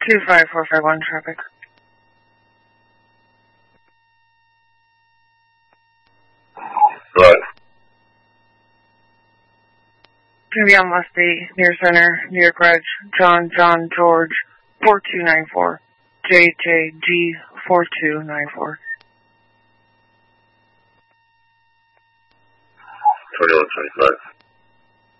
25451 traffic. Right. Gonna be on West 8, near Center, New York Reg, John George, 4294, JJG 4294. 2125.